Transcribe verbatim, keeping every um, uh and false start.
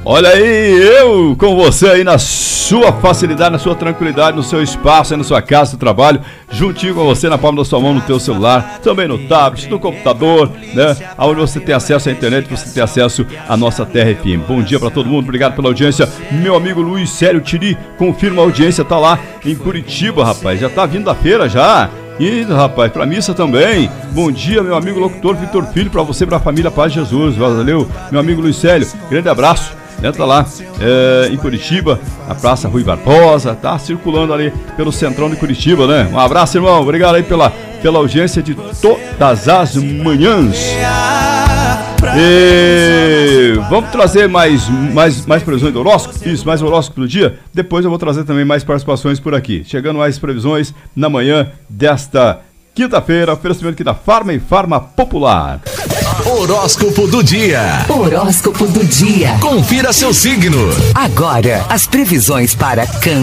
Olha aí, eu com você aí na sua facilidade, na sua tranquilidade, no seu espaço, aí na sua casa, no trabalho, juntinho com você na palma da sua mão, no teu celular, também no tablet, no computador, né? Onde você tem acesso à internet, você tem acesso à nossa Terra F M. Bom dia pra todo mundo, obrigado pela audiência. Meu amigo Luiz Célio Tiri, confirma a audiência, tá lá em Curitiba, rapaz, já tá vindo da feira já. E, rapaz, pra missa também. Bom dia, meu amigo locutor Vitor Filho, pra você e pra família Paz de Jesus. Valeu, meu amigo Luiz Célio, grande abraço. Entra lá é, em Curitiba, na Praça Rui Barbosa, tá circulando ali pelo centrão de Curitiba, né? Um abraço, irmão, obrigado aí pela, pela audiência de todas as manhãs. E vamos trazer mais, mais, mais previsões do horóscopo? Isso, mais horóscopo do dia. Depois eu vou trazer também mais participações por aqui. Chegando mais previsões na manhã desta quinta-feira, oferecimento aqui da Farma e Farma Popular. Horóscopo do dia. Horóscopo do dia. Confira seu signo. Agora, as previsões para Câncer.